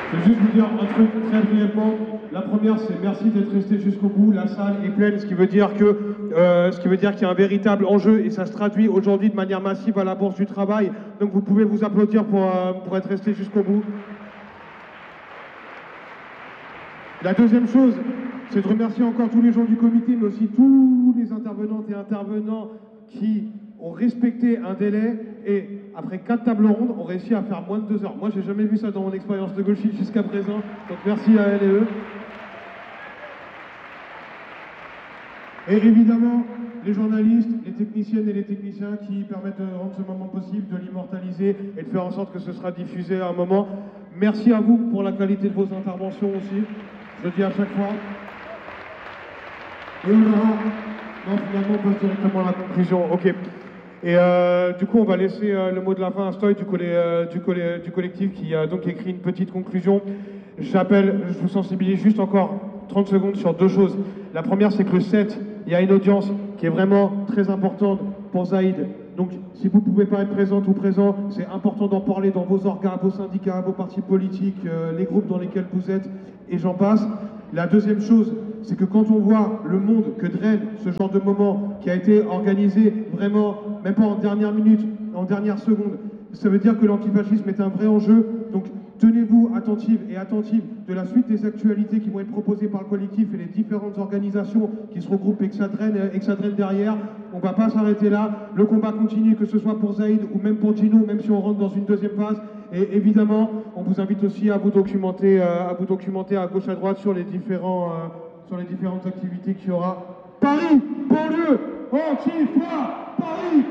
Je vais juste vous dire un truc très brièvement. La première, c'est merci d'être resté jusqu'au bout. La salle est pleine, ce qui veut dire qu'il y a un véritable enjeu et ça se traduit aujourd'hui de manière massive à la Bourse du Travail. Donc vous pouvez vous applaudir pour être resté jusqu'au bout. La deuxième chose, c'est de remercier encore tous les gens du comité, mais aussi tous les intervenantes et intervenants qui ont respecté un délai et après 4 tables rondes, ont réussi à faire moins de 2 heures. Moi, j'ai jamais vu ça dans mon expérience de gauchiste jusqu'à présent, donc merci à elle et eux. Et évidemment, les journalistes, les techniciennes et les techniciens qui permettent de rendre ce moment possible, de l'immortaliser et de faire en sorte que ce sera diffusé à un moment. Merci à vous pour la qualité de vos interventions aussi, je le dis à chaque fois. Et on aura... Non, finalement, on passe directement à la conclusion. Ok. Et du coup, on va laisser le mot de la fin à Stoy du collectif qui a donc écrit une petite conclusion. Je vous sensibilise juste encore 30 secondes sur 2 choses. La première, c'est que le 7, il y a une audience qui est vraiment très importante pour Zaïd. Donc, si vous ne pouvez pas être présente ou présent, c'est important d'en parler dans vos organes, vos syndicats, vos partis politiques, les groupes dans lesquels vous êtes, et j'en passe. La deuxième chose, c'est que quand on voit le monde que draine ce genre de moment qui a été organisé vraiment, même pas en dernière minute, en dernière seconde, ça veut dire que l'antifascisme est un vrai enjeu. Donc tenez-vous attentifs et attentives de la suite des actualités qui vont être proposées par le collectif et les différentes organisations qui se regroupent et que ça draine derrière. On ne va pas s'arrêter là. Le combat continue, que ce soit pour Zaïd ou même pour Gino, même si on rentre dans une deuxième phase. Et évidemment, on vous invite aussi à vous documenter à gauche à droite sur les différentes activités qu'il y aura. Paris, banlieue, Antifa, Paris.